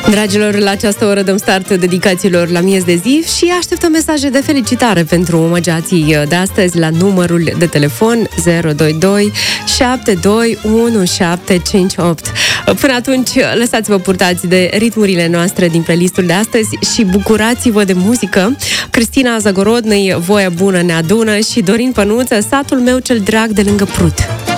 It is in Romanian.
Dragilor, la această oră dăm start dedicațiilor la miez de zi și așteptăm mesaje de felicitare pentru omagiații de astăzi la numărul de telefon 022 721758. Până atunci, lăsați-vă purtați de ritmurile noastre din playlistul de astăzi și bucurați-vă de muzică. Cristina Zagorodnăi, Voia bună ne adună și Dorin Pănuță, Satul meu cel drag de lângă Prut.